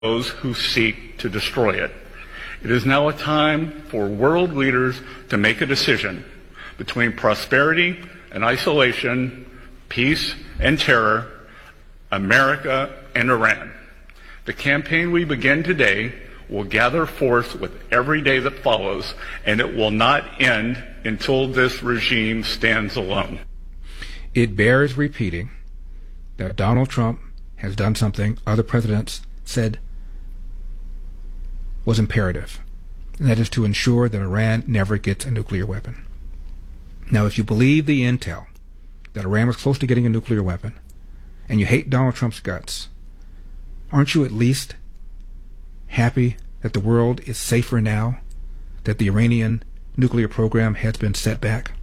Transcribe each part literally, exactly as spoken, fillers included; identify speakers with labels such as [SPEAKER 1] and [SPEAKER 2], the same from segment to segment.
[SPEAKER 1] those who seek to destroy it. It is now a time for world leaders to make a decision between prosperity and isolation, peace and terror, America and Iran. The campaign we begin today will gather force with every day that follows, and it will not end until this regime stands alone.
[SPEAKER 2] It bears repeating that Donald Trump has done something other presidents said was imperative, and that is to ensure that Iran never gets a nuclear weapon. Now, if you believe the intel that Iran was close to getting a nuclear weapon, and you hate Donald Trump's guts, aren't you at least happy that the world is safer now, that the Iranian nuclear program has been set back?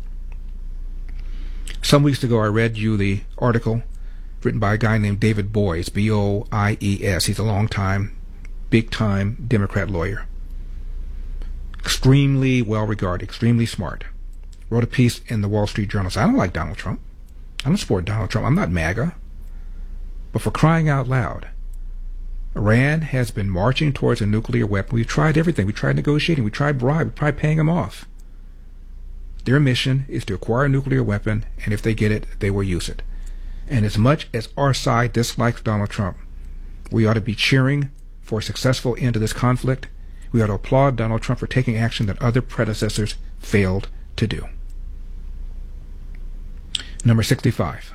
[SPEAKER 2] Some weeks ago, I read you the article written by a guy named David Boies, B O I E S. He's a long-time, big-time Democrat lawyer. Extremely well-regarded, extremely smart. Wrote a piece in the Wall Street Journal. So I don't like Donald Trump. I don't support Donald Trump. I'm not MAGA. But for crying out loud, Iran has been marching towards a nuclear weapon. We've tried everything. We tried negotiating. We tried bribe. We tried paying them off. Their mission is to acquire a nuclear weapon, and if they get it, they will use it. And as much as our side dislikes Donald Trump, we ought to be cheering for a successful end to this conflict. We ought to applaud Donald Trump for taking action that other predecessors failed to do. Number sixty-five.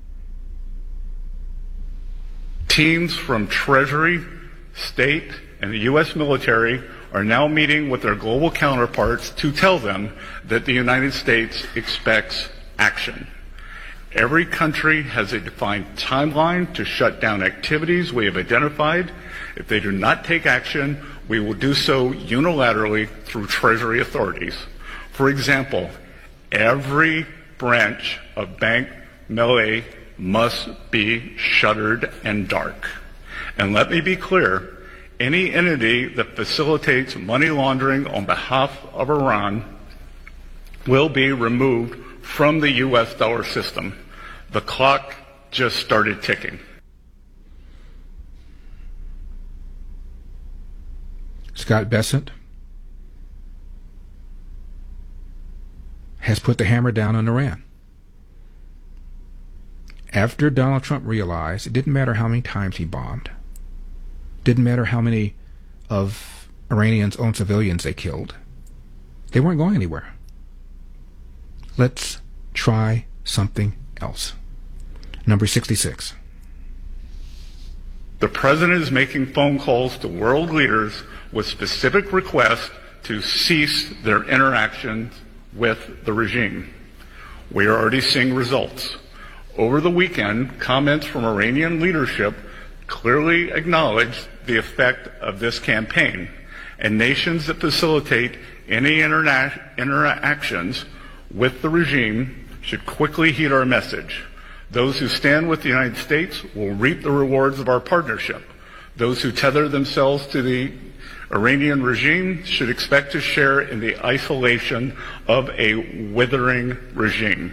[SPEAKER 1] Teams from Treasury, State, and the U S military are now meeting with their global counterparts to tell them that the United States expects action. Every country has a defined timeline to shut down activities we have identified. If they do not take action, we will do so unilaterally through Treasury authorities. For example, every branch of Bank Melay must be shuttered and dark. And let me be clear, any entity that facilitates money laundering on behalf of Iran will be removed from the U S dollar system. The clock just started ticking.
[SPEAKER 2] Scott Bessent has put the hammer down on Iran. After Donald Trump realized it didn't matter how many times he bombed, didn't matter how many of Iranians' own civilians they killed, they weren't going anywhere. Let's try something else. Number sixty-six.
[SPEAKER 1] The president is making phone calls to world leaders with specific requests to cease their interactions with the regime. We are already seeing results. Over the weekend, comments from Iranian leadership clearly acknowledged the effect of this campaign, and nations that facilitate any interna- interactions with the regime should quickly heed our message. Those who stand with the United States will reap the rewards of our partnership. Those who tether themselves to the Iranian regime should expect to share in the isolation of a withering regime.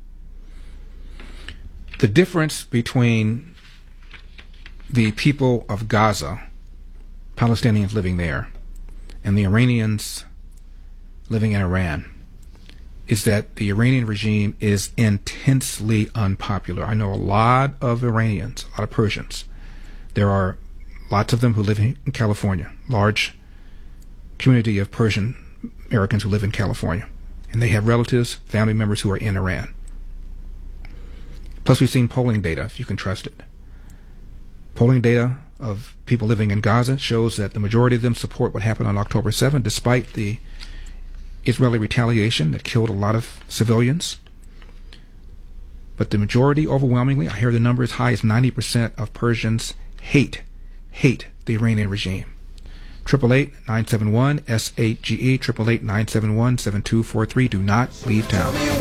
[SPEAKER 2] The difference between the people of Gaza, Palestinians living there, and the Iranians living in Iran is that the Iranian regime is intensely unpopular. I know a lot of Iranians, a lot of Persians. There are lots of them who live in California, large community of Persian Americans who live in California. And they have relatives, family members who are in Iran. Plus, we've seen polling data, if you can trust it. Polling data of people living in Gaza shows that the majority of them support what happened on October seventh, despite the Israeli retaliation that killed a lot of civilians. But the majority, overwhelmingly, I hear the number as high as ninety percent of Persians hate, hate the Iranian regime. eight eight eight, nine seven one, S eight G E, eight eight eight, nine seven one, seven two four three. Do not leave town.